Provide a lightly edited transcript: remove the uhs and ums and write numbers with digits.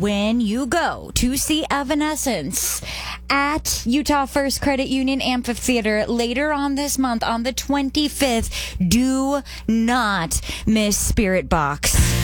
when you go to see Evanescence at Utah First Credit Union Amphitheater later on this month on the 25th, do not miss Spirit Box.